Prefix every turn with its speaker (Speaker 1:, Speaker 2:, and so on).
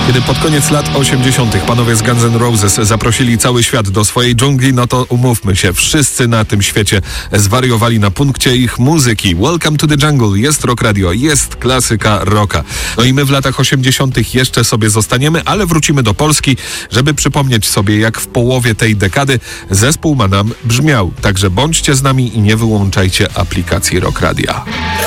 Speaker 1: Kiedy pod koniec lat 80. panowie z Guns N' Roses zaprosili cały świat do swojej dżungli, no to umówmy się, wszyscy na tym świecie zwariowali na punkcie ich muzyki. Welcome to the Jungle, jest Rock Radio, jest klasyka rocka. No i my w latach 80. jeszcze sobie zostaniemy, ale wrócimy do Polski, żeby przypomnieć sobie, jak w połowie tej dekady zespół ma nam brzmiał. Także bądźcie z nami i nie wyłączajcie aplikacji Rock Radia.